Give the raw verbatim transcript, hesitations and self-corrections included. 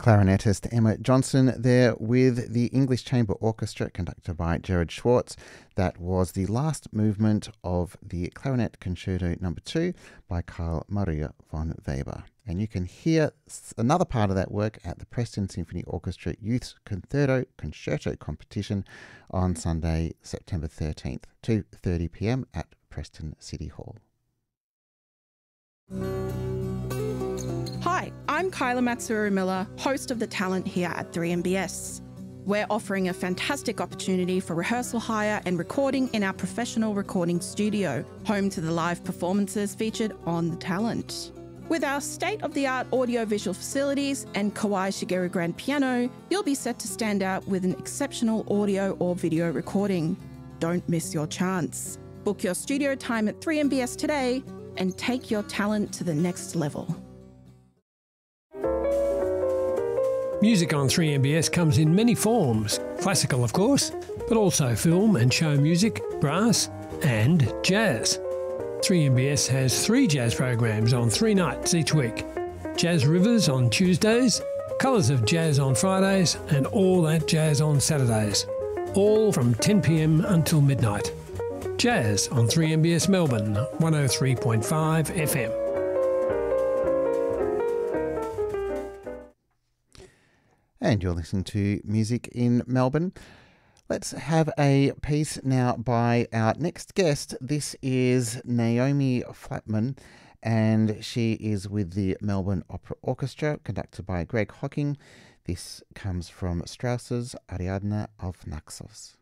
Clarinetist Emma Johnson there with the English Chamber Orchestra conducted by Gerard Schwartz. That was the last movement of the Clarinet Concerto number two by Carl Maria von Weber. And you can hear another part of that work at the Preston Symphony Orchestra Youth Concerto Concerto Competition on Sunday, September thirteenth, two thirty p m at Preston City Hall. Hi, I'm Kyla Matsuru-Miller, host of The Talent here at three M B S. We're offering a fantastic opportunity for rehearsal hire and recording in our professional recording studio, home to the live performances featured on The Talent. With our state-of-the-art audio-visual facilities and Kawai Shigeru grand piano, you'll be set to stand out with an exceptional audio or video recording. Don't miss your chance. Book your studio time at three M B S today and take your talent to the next level. Music on three M B S comes in many forms. Classical, of course, but also film and show music, brass and jazz. three M B S has three jazz programs on three nights each week. Jazz Rivers on Tuesdays, Colours of Jazz on Fridays and All That Jazz on Saturdays. All from ten p m until midnight. Jazz on three M B S Melbourne, one oh three point five F M. And you're listening to Music in Melbourne. Let's have a piece now by our next guest. This is Naomi Flatman, and she is with the Melbourne Opera Orchestra, conducted by Greg Hocking. This comes from Strauss's Ariadne auf Naxos.